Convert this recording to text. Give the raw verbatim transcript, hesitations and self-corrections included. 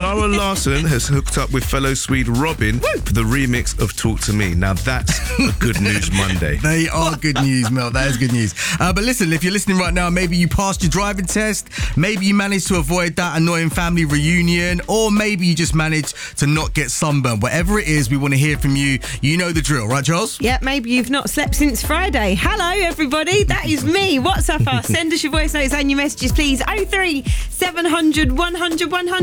Zara Larsson has hooked up with fellow Swede Robin for the remix of Talk to Me. Now that's a good news Monday. They are good news, Mel. That is good news. Uh, but listen, if you're listening right now, maybe you passed your driving test, maybe you managed to avoid that annoying family reunion, or maybe you just managed to not get sunburned. Whatever it is, we want to hear from you. You know the drill, right, Charles? Yeah, maybe you've not slept since Friday. Hello, everybody. That is me. WhatsApp us. Send us your voice notes and your messages, please. oh three seven hundred one hundred one hundred.